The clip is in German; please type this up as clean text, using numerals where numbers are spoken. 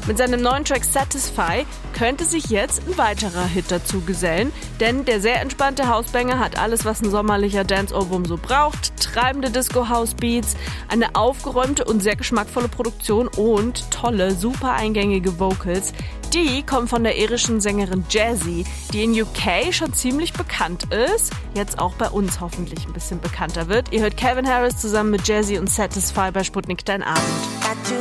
Mit seinem neuen Track Satisfy könnte sich jetzt ein weiterer Hit dazu gesellen, denn der sehr entspannte Hausbanger hat alles, was ein sommerlicher Dance-Ohrwurm so braucht. Treibende Disco-House-Beats, eine aufgeräumte und sehr geschmackvolle Produktion und tolle, super eingängige Vocals. Die kommen von der irischen Sängerin Jazzy, die in UK schon ziemlich bekannt ist, jetzt auch bei uns hoffentlich ein bisschen bekannter wird. Ihr hört Calvin Harris zusammen mit Jazzy und Satisfy bei Sputnik Dein Abend.